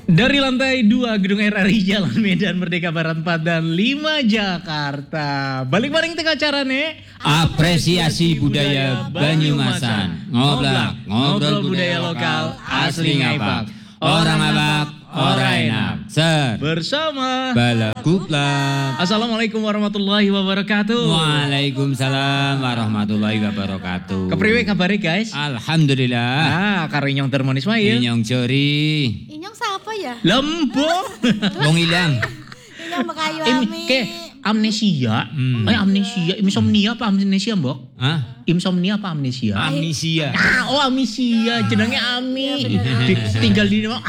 Dari lantai 2 Gedung RRI Jalan Medan Merdeka Barat 4 dan 5 Jakarta. Balik maring tengah carane Apresiasi budaya Banyumasan. Ngobrol budaya lokal asli ngapak. Orang ngapak, orang enak. Ser bersama Balakuplak. Assalamualaikum warahmatullahi wabarakatuh. Waalaikumsalam warahmatullahi wabarakatuh. Kepriwe kabare guys? Alhamdulillah. Karo Inyong Darman Ismail. Inyong Cori. Inyong siapa ya? Lembo. Wong ilang. Inyong Mekayu Ami. Amnesia. Amnesia. Insomnia apa amnesia, Mbok? Hah? Insomnia apa amnesia? Amnesia. Amnesia. Jenenge Ami. Tinggal di mana?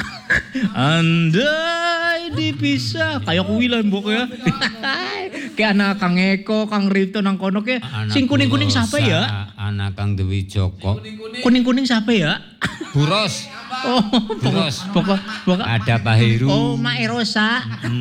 Andai dipisah. Kayak kuwi lah, Mbok ya. Kayak anak Kang Eko, Kang Rito nang kono ke. Sing kuning-kuning siapa ya? Anak Kang Dewi Joko. Kuning-kuning siapa ya? Buros. Oh, pokok. Ada Pak Heru. Oh, Mak Erosa.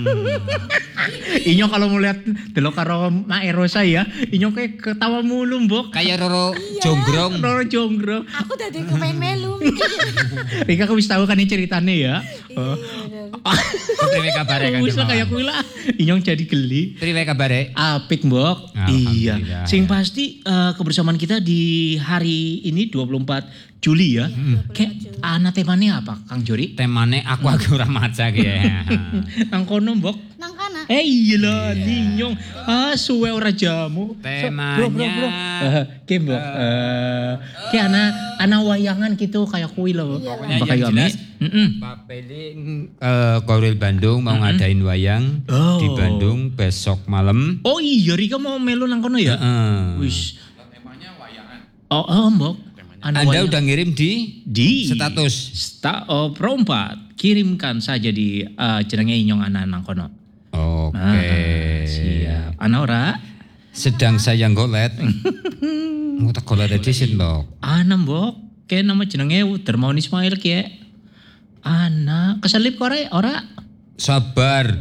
Inyo kalau melihat delok karo Mak Erosa ya, Inyo kayak ketawa mulu, Mbok. Kayak Roro Jonggrong. Roro Jonggrong. Aku udah kepengen melu. Rika aku wis tahu kan ini ceritanya ya. Priwe kabare kan? Wis kayak kuwi lah. Inyong jadi geli. Priwe kabare? Apik, Mbok. Iya. Sing pasti kebersamaan kita di hari ini 24 Juli ya. Kayak anak temanya apa, Kang Jori? Temane aku ora maca ki ya. Nang kono, Mbok. Nang kana. Iya lah, Ninyong. Suwe ora jamu. Temanya. Mbok. Kayak anak wayangan gitu kayak kuwi loh. Pokoknya yang jelas Pak Peling Korwil Bandung mau ngadain wayang di Bandung besok malam. Oh iya, Rika mau melu nang kono ya? Wis. Temanya wayangan. Oh, Mbok. Anda udah ngirim di status. Pro 4. Kirimkan saja di jenenge Inyong anak nang kono. Oke. Siap. Ana ora? Sedang saya golet. Mau tak golet edition, Mbok. Ana, Mbok. Kayak nama jenenge Darmawan Ismail ki. Ana, keselip kok ora? Sabar.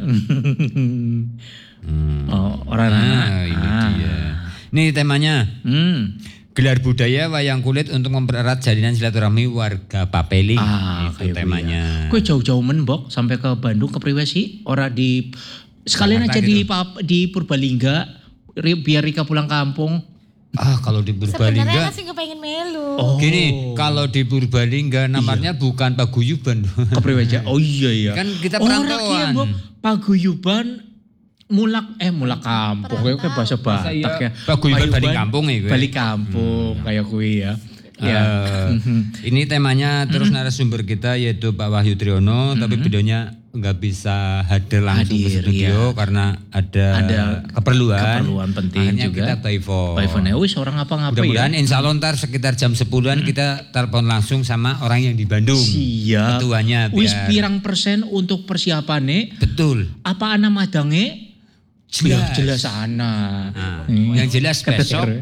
Ora ana. Ini dia. Nih temanya. Gelar budaya wayang kulit untuk mempererat jalinan silaturahmi warga Papeling. Itu temanya. Kue jauh-jauh men, Mbok, sampai ke Bandung kepriwe sih? Ora di sekalian aja gitu. di Purbalingga biar Rika pulang kampung. Kalau di Purbalingga. Sebenarnya masih kepengen melu. Gini, kalau di Purbalingga namanya bukan paguyuban. Kepriwe aja. Oh iya. Kan kita perantauan. Mbok, paguyuban mulak kampung kayak bahasa Batak ya. Paguyuban balik kampung ya gue. Balik kampung kayak kuwi ya. Ini temanya terus narasumber kita yaitu Pak Wahyu Triyono, tapi videonya nggak bisa hadir langsung ke studio karena ada keperluan penting. Akhirnya juga. kita by phone. By phone wis orang apa-ngapa ya. Mudah-mudahan insya Allah ntar sekitar jam 10-an kita telepon langsung sama orang yang di Bandung. Siap. Ketuanya. Wis pirang persen untuk persiapannya? Betul. Apa ana madange? Jelas ana. Yang jelas besok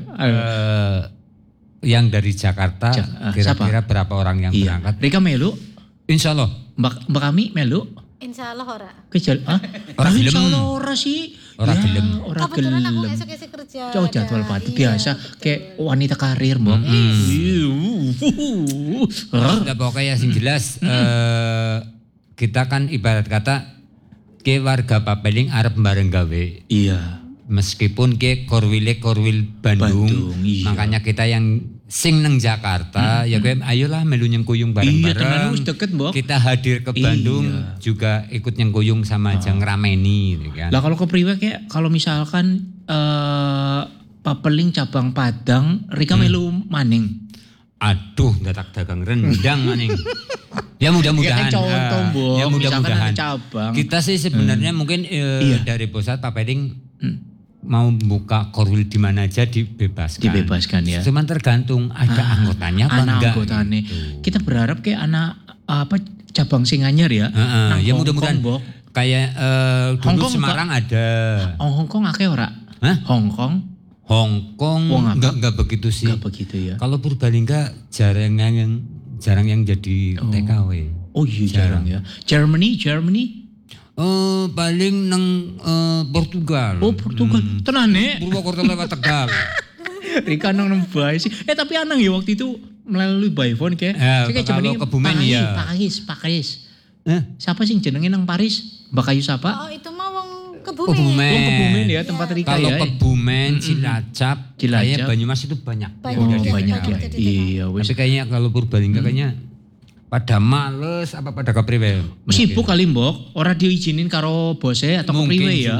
yang dari Jakarta kira-kira berapa orang yang berangkat? Rika melu? Insya Allah. Mbak kami melu? Insya Allah ora. Orang gelem. Insya Allah ora sih. Orang gelem. Kebetulan aku esok-esok kerja. Jauh jadwal pati biasa kayak wanita karir, Mbak. Udah pokoknya yang jelas kita kan ibarat kata ke warga Papeling arep bareng gawe. Iya. Meskipun ke korwil Bandung iya. Makanya kita yang sing neng Jakarta ya kowe ayolah melu nyengkuyung bareng-bareng. Iya, tenan wis deket, Mbok. Kita hadir ke Bandung juga ikut nyengkuyung sama aja ngrameni gitu kan. Lah kalau kepriwe kayak kalau misalkan Papeling cabang Padang Rika melu maning. Aduh, datak dagang rendang maning. Ya mudah-mudahan. Ya mudah-mudahan. Cabang. Kita sih sebenarnya mungkin dari pusat Pak Peling mau buka korwil di mana aja dibebaskan ya. Cuman tergantung ada anggotanya apa enggak. Anggotanya. Gitu. Kita berharap kayak anak cabang Singanyar ya. Ya mudah-mudahan. Kayak dulu Hongkong Semarang ada. Hongkong akeh ora? Hongkong enggak begitu sih. Enggak begitu ya. Kalau Purbalingga jarang yang jadi TKW. Oh iya jarang ya. Germany? Paling nang Portugal. Oh Portugal. Tenan nek. Purwokerto lewat Tegal. Rika nang bae sih. Tapi anang ya waktu itu melalui by phone kayak. Kalau Kebumen ya. Pakis. Siapa sih jenenge nang Paris? Mbak Kayu sapa? Oh, itu mah wong Kebumen. Kebumen. Oh, Kebumen ya tempat Rika Kalau ya. Kebumen, Cilacap, kayaknya Cilacap. Banyumas itu banyak. Banyak. Oh, Iya, banyak ya. banyak. Iya, wis. Tapi kayaknya kalau Purbalingga kayaknya pada males apa pada kepriwe. Sibuk kali mbok, ora diizinin karo bose atau kepriwe ya.